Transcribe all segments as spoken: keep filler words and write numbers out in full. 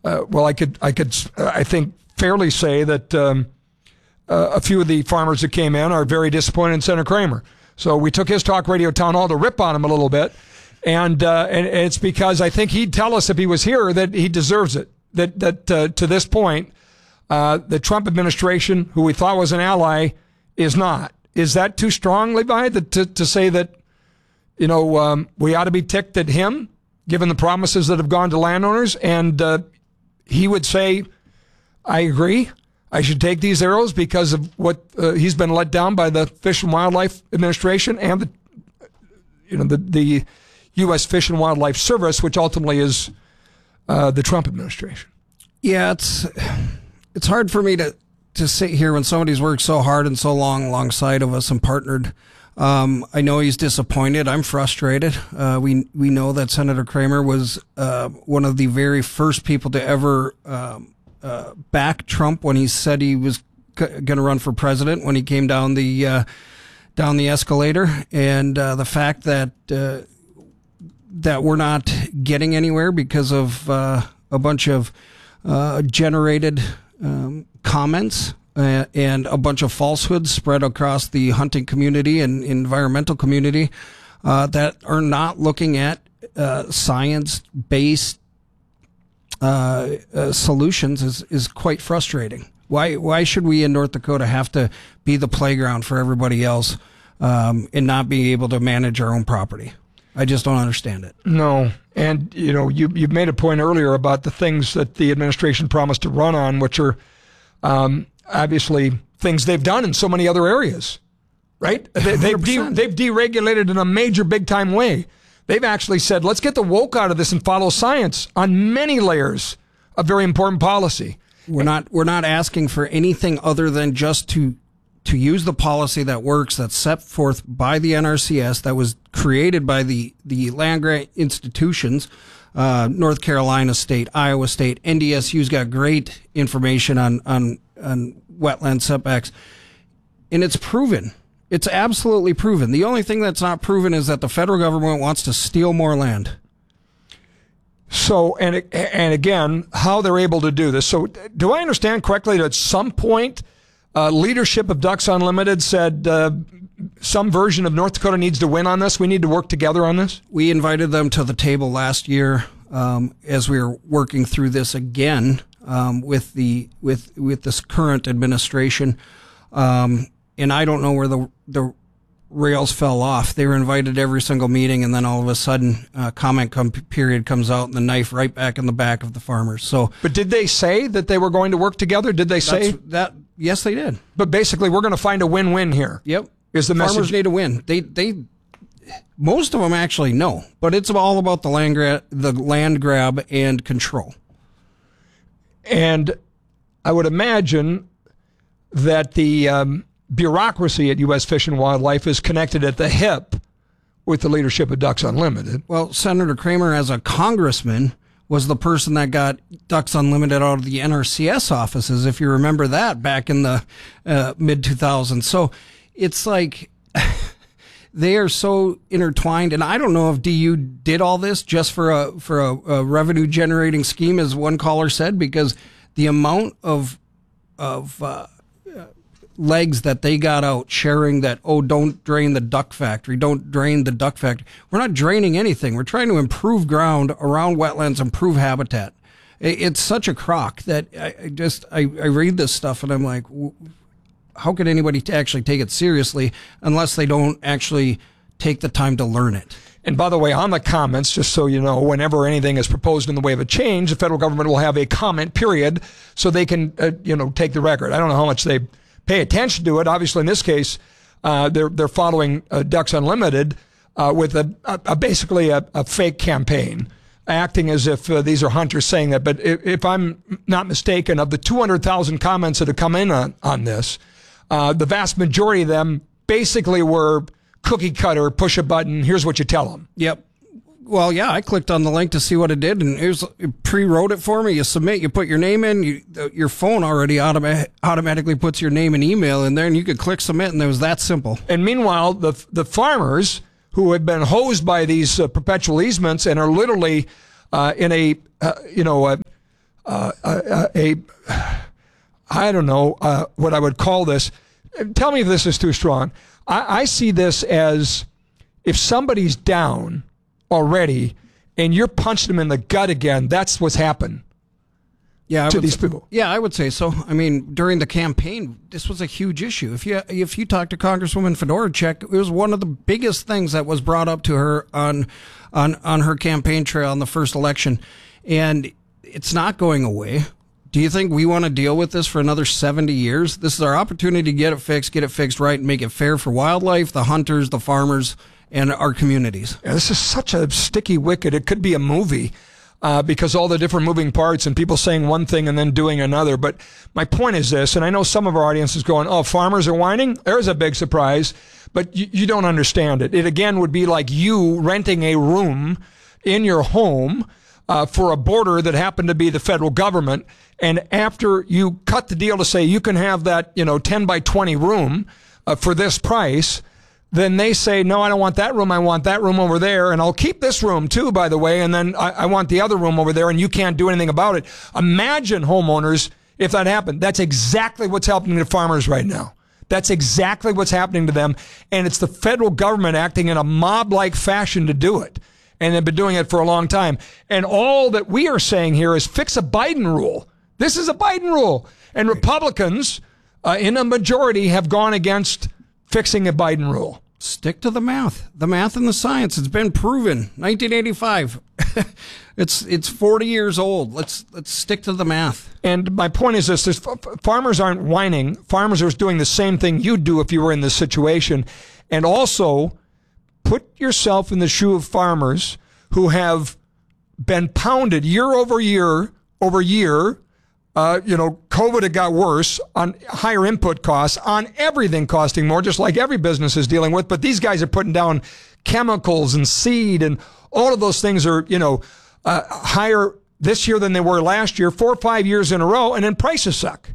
uh, well, I could, I could, uh, I think fairly say that um, uh, a few of the farmers that came in are very disappointed in Senator Kramer. So we took his talk radio town hall to rip on him a little bit. And, uh, and it's because I think he'd tell us if he was here that he deserves it. That, that, uh, to this point, uh, the Trump administration, who we thought was an ally, is not. Is that too strong, Levi, that, to, to say that, you know, um, we ought to be ticked at him, given the promises that have gone to landowners? And, uh, he would say, I agree. I should take these arrows because of what uh, he's been let down by the Fish and Wildlife Administration and the, you know, the the U S Fish and Wildlife Service, which ultimately is uh, the Trump administration. Yeah, it's it's hard for me to to sit here when somebody's worked so hard and so long alongside of us and partnered. Um, I know he's disappointed. I'm frustrated. Uh, we we know that Senator Kramer was uh, one of the very first people to ever. Um, Uh, back Trump when he said he was c- going to run for president when he came down the uh, down the escalator, and uh, the fact that uh, that we're not getting anywhere because of uh, a bunch of uh, generated um, comments uh, and a bunch of falsehoods spread across the hunting community and environmental community uh, that are not looking at uh, science-based Uh, uh, solutions is, is quite frustrating. Why why should we in North Dakota have to be the playground for everybody else um, and not be able to manage our own property? I just don't understand it. No. And, you know, you, you made a point earlier about the things that the administration promised to run on, which are um, obviously things they've done in so many other areas, right? They, they've, de- they've deregulated in a major big-time way. They've actually said, let's get the woke out of this and follow science on many layers of very important policy. We're not we're not asking for anything other than just to to use the policy that works, that's set forth by the N R C S, that was created by the, the land-grant institutions, uh, North Carolina State, Iowa State. N D S U's got great information on, on, on wetland setbacks, and it's proven. It's absolutely proven. The only thing that's not proven is that the federal government wants to steal more land. So, and and again, how they're able to do this. So, do I understand correctly that at some point, uh, leadership of Ducks Unlimited said uh, some version of North Dakota needs to win on this? We need to work together on this? We invited them to the table last year um, as we were working through this again um, with the with with this current administration. Um, And I don't know where the the rails fell off. They were invited to every single meeting, and then all of a sudden, uh, comment com- period comes out, and the knife right back in the back of the farmers. So, but did they say that they were going to work together? Did they say that? Yes, they did. But basically, we're going to find a win-win here. Yep. Is the farmers message? need to win? They they most of them actually know, but it's all about the land grab, the land grab and control. And I would imagine that the um, bureaucracy at U S Fish and Wildlife is connected at the hip with the leadership of Ducks Unlimited. Well, Senator Kramer, as a congressman, was the person that got Ducks Unlimited out of the N R C S offices, if you remember that, back in the uh, mid two thousands. So it's like they are so intertwined. And I don't know if D U did all this just for a for a, a revenue generating scheme, as one caller said, because the amount of of uh, legs that they got out sharing that, oh, don't drain the duck factory, don't drain the duck factory. We're not draining anything. We're trying to improve ground around wetlands, improve habitat. It's such a crock that I just, I, I read this stuff and I'm like, how could anybody actually take it seriously unless they don't actually take the time to learn it? And by the way, on the comments, just so you know, whenever anything is proposed in the way of a change, the federal government will have a comment period so they can, uh, you know, take the record. I don't know how much they pay attention to it. Obviously, in this case, uh, they're they're following uh, Ducks Unlimited uh, with a, a, a basically a, a fake campaign, acting as if uh, these are hunters saying that. But if, if I'm not mistaken, of the two hundred thousand comments that have come in on, on this, uh, the vast majority of them basically were cookie cutter, push a button, here's what you tell them. Yep. Well, yeah, I clicked on the link to see what it did, and it, was, it pre-wrote it for me. You submit, you put your name in, you, your phone already automa- automatically puts your name and email in there, and you could click submit, and it was that simple. And meanwhile, the the farmers who have been hosed by these uh, perpetual easements and are literally uh, in a, uh, you know, a, a, a I don't know uh, what I would call this. Tell me if this is too strong. I, I see this as if somebody's down already and you're punching them in the gut again, that's what's happened. Yeah, I to would these say, people. Yeah, I would say so. I mean, during the campaign, this was a huge issue. If you if you talk to Congresswoman Fedorchak, it was one of the biggest things that was brought up to her on on on her campaign trail in the first election, and it's not going away. Do you think we want to deal with this for another seventy years? This is our opportunity to get it fixed, get it fixed right, and make it fair for wildlife, the hunters, the farmers, and our communities. Yeah, this is such a sticky wicket. It could be a movie. Uh, because all the different moving parts and people saying one thing and then doing another. But my point is this, and I know some of our audience is going, oh, farmers are whining? There's a big surprise. But you, you don't understand it. It, again, would be like you renting a room in your home uh, for a border that happened to be the federal government. And after you cut the deal to say you can have that, you know, ten by twenty room uh, for this price, then they say, no, I don't want that room. I want that room over there. And I'll keep this room too, by the way. And then I, I want the other room over there and you can't do anything about it. Imagine, homeowners, if that happened. That's exactly what's happening to farmers right now. That's exactly what's happening to them. And it's the federal government acting in a mob-like fashion to do it. And they've been doing it for a long time. And all that we are saying here is fix a Biden rule. This is a Biden rule. And Republicans uh, in a majority have gone against fixing a Biden rule. Stick to the math, the math and the science. It's been proven. nineteen eighty-five. it's it's forty years old. Let's let's stick to the math. And my point is this: this farmers aren't whining. Farmers are doing the same thing you'd do if you were in this situation. And also, put yourself in the shoe of farmers who have been pounded year over year over year. Uh, you know, COVID, it got worse on higher input costs, on everything costing more, just like every business is dealing with. But these guys are putting down chemicals and seed and all of those things are, you know, uh, higher this year than they were last year, four or five years in a row, and then prices suck.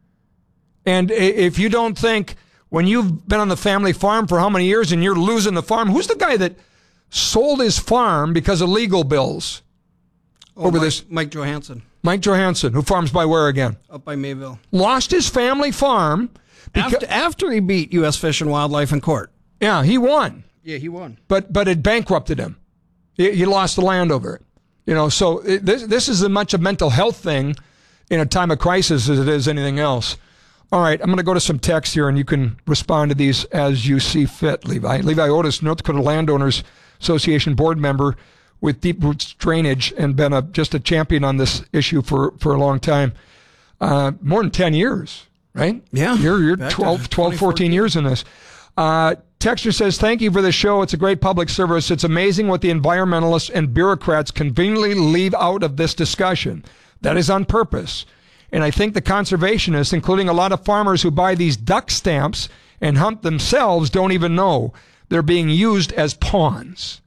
And if you don't think when you've been on the family farm for how many years and you're losing the farm, who's the guy that sold his farm because of legal bills oh, over Mike, this? Mike Johansson. Mike Johansson, who farms by where again? Up by Mayville. Lost his family farm. Beca- after, after he beat U S Fish and Wildlife in court. Yeah, he won. Yeah, he won. But but it bankrupted him. He, he lost the land over it. You know, so it, this this is as much a mental health thing in a time of crisis as it is anything else. All right, I'm going to go to some texts here, and you can respond to these as you see fit, Levi. Levi Otis, North Dakota Landowners Association board member with Deep Roots Drainage, and been a, just a champion on this issue for, for a long time. Uh, more than ten years, right? Yeah. You're, you're twelve, twelve, fourteen years in this. Uh, Texter says, thank you for the show. It's a great public service. It's amazing what the environmentalists and bureaucrats conveniently leave out of this discussion. That is on purpose. And I think the conservationists, including a lot of farmers who buy these duck stamps and hunt themselves, don't even know they're being used as pawns.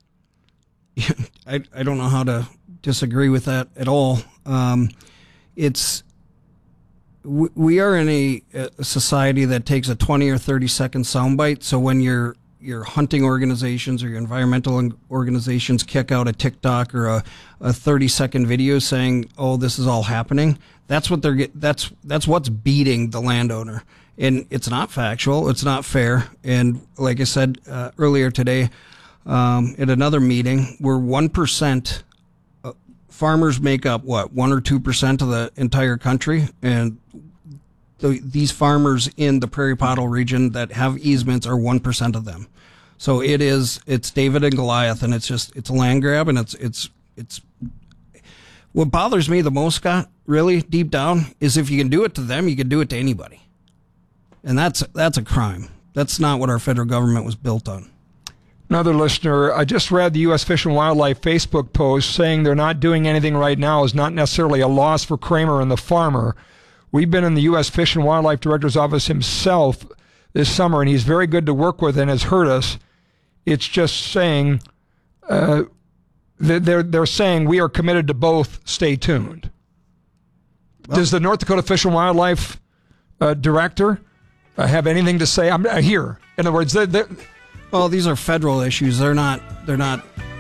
I, I don't know how to disagree with that at all. Um, it's we, we are in a, a society that takes a twenty or thirty second soundbite. So when your your hunting organizations or your environmental organizations kick out a TikTok or a, a thirty second video saying, "Oh, this is all happening," that's what they're get, that's that's what's beating the landowner. And it's not factual. It's not fair. And like I said uh, earlier today. Um, at another meeting, where one percent uh, farmers make up, what, one or two percent of the entire country, and the, these farmers in the Prairie Pottle region that have easements are one percent of them. So it is, it's David and Goliath, and it's just, it's a land grab, and it's, it's, it's, what bothers me the most, Scott, really deep down, is if you can do it to them, you can do it to anybody. And that's, that's a crime. That's not what our federal government was built on. Another listener, I just read the U S Fish and Wildlife Facebook post saying they're not doing anything right now is not necessarily a loss for Kramer and the farmer. We've been in the U S Fish and Wildlife Director's office himself this summer, and he's very good to work with and has heard us. It's just saying, uh, they're, they're saying we are committed to both. Stay tuned. Well, does the North Dakota Fish and Wildlife uh, Director uh, have anything to say? I'm uh, here. In other words, they're, they're Well, these are federal issues. They're not. They're not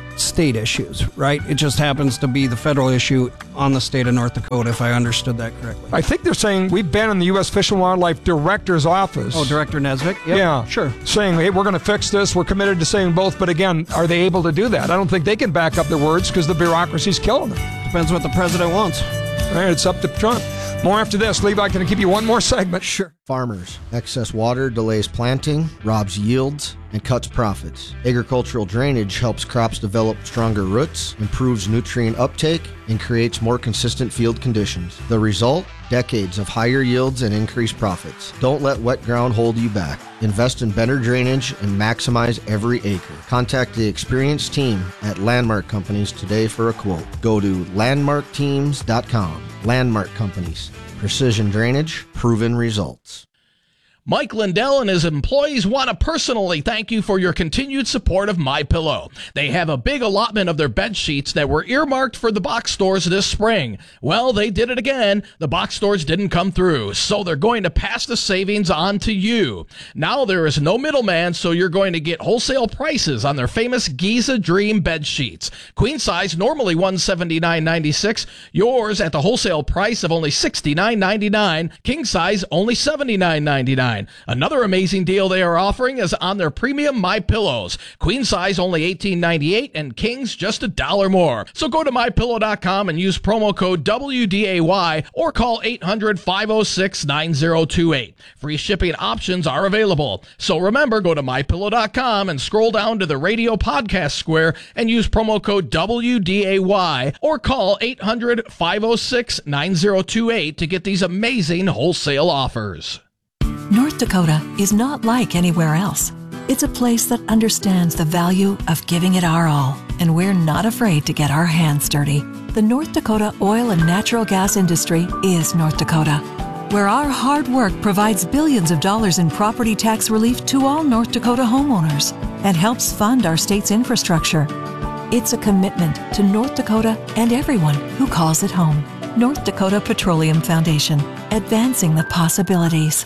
state issues, right? It just happens to be the federal issue on the state of North Dakota, if I understood that correctly. I think they're saying we've been in the U S Fish and Wildlife Director's office. Oh, Director Nesvik? Yep. Yeah. Sure. Saying, hey, we're going to fix this. We're committed to saying both. But again, are they able to do that? I don't think they can back up their words because the bureaucracy's killing them. Depends what the president wants. All right, it's up to Trump. More after this. Levi, can I give you one more segment? Sure. Farmers. Excess water delays planting, robs yields, and cuts profits. Agricultural drainage helps crops develop stronger roots, improves nutrient uptake, and creates more consistent field conditions. The result? Decades of higher yields and increased profits. Don't let wet ground hold you back. Invest in better drainage and maximize every acre. Contact the experienced team at Landmark Companies today for a quote. Go to landmark teams dot com. Landmark Companies. Precision drainage, proven results. Mike Lindell and his employees want to personally thank you for your continued support of MyPillow. They have a big allotment of their bed sheets that were earmarked for the box stores this spring. Well, they did it again. The box stores didn't come through, so they're going to pass the savings on to you. Now there is no middleman, so you're going to get wholesale prices on their famous Giza Dream bed sheets. Queen size, normally one hundred seventy-nine ninety-six. Yours at the wholesale price of only sixty-nine ninety-nine. King size, only seventy-nine ninety-nine. Another amazing deal they are offering is on their premium MyPillows. Queen size only eighteen ninety-eight and kings just a dollar more. So go to my pillow dot com and use promo code W D A Y or call eight hundred, five oh six, nine oh two eight. Free shipping options are available. So remember, go to my pillow dot com and scroll down to the radio podcast square and use promo code W D A Y or call eight hundred, five oh six, nine oh two eight to get these amazing wholesale offers. North Dakota is not like anywhere else. It's a place that understands the value of giving it our all, and we're not afraid to get our hands dirty. The North Dakota oil and natural gas industry is North Dakota, where our hard work provides billions of dollars in property tax relief to all North Dakota homeowners and helps fund our state's infrastructure. It's a commitment to North Dakota and everyone who calls it home. North Dakota Petroleum Foundation, advancing the possibilities.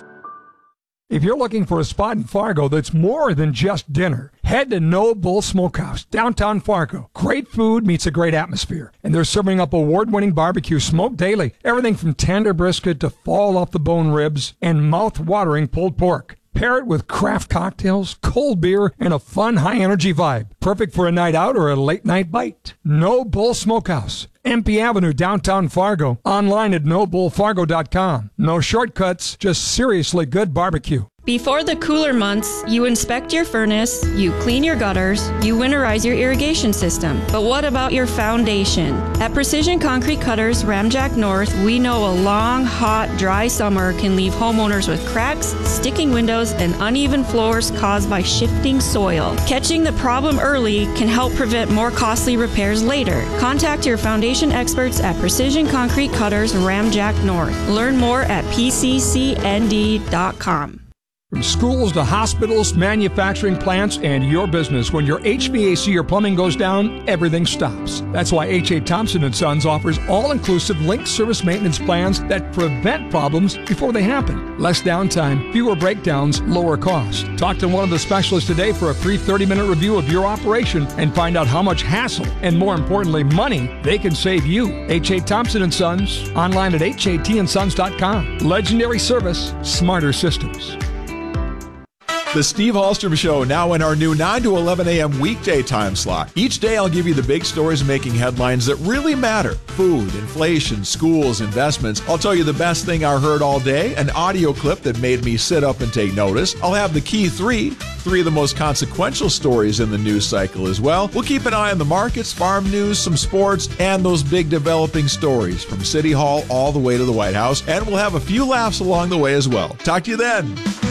If you're looking for a spot in Fargo that's more than just dinner, head to No Bull Smokehouse, downtown Fargo. Great food meets a great atmosphere. And they're serving up award-winning barbecue smoked daily. Everything from tender brisket to fall-off-the-bone ribs and mouth-watering pulled pork. Pair it with craft cocktails, cold beer, and a fun, high-energy vibe. Perfect for a night out or a late-night bite. No Bull Smokehouse, M P Avenue, downtown Fargo. Online at no bull fargo dot com. No shortcuts, just seriously good barbecue. Before the cooler months, you inspect your furnace, you clean your gutters, you winterize your irrigation system. But what about your foundation? At Precision Concrete Cutters Ramjack North, we know a long, hot, dry summer can leave homeowners with cracks, sticking windows, and uneven floors caused by shifting soil. Catching the problem early can help prevent more costly repairs later. Contact your foundation experts at Precision Concrete Cutters Ramjack North. Learn more at P C C N D dot com. From schools to hospitals, manufacturing plants, and your business, when your H V A C or plumbing goes down, everything stops. That's why H A. Thompson and Sons offers all-inclusive linked service maintenance plans that prevent problems before they happen. Less downtime, fewer breakdowns, lower cost. Talk to one of the specialists today for a free thirty-minute review of your operation and find out how much hassle and, more importantly, money they can save you. H A. Thompson and Sons, online at H A T and sons dot com. Legendary service, smarter systems. The Steve Hallstrom Show, now in our new nine to eleven a.m. weekday time slot. Each day I'll give you the big stories making headlines that really matter. Food, inflation, schools, investments. I'll tell you the best thing I heard all day, an audio clip that made me sit up and take notice. I'll have the key three, three of the most consequential stories in the news cycle as well. We'll keep an eye on the markets, farm news, some sports, and those big developing stories from City Hall all the way to the White House. And we'll have a few laughs along the way as well. Talk to you then.